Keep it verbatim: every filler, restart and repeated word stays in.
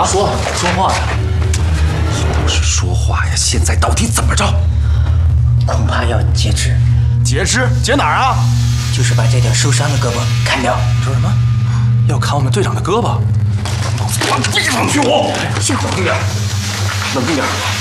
说说话呀！ 不是说话呀，现在到底怎么着？ 恐怕要截肢。 截肢？截哪儿啊？ 就是把这条受伤的胳膊砍掉。 你说什么？要砍我们队长的胳膊？老子把你背上去！我， 小虎， 冷静点，冷静点。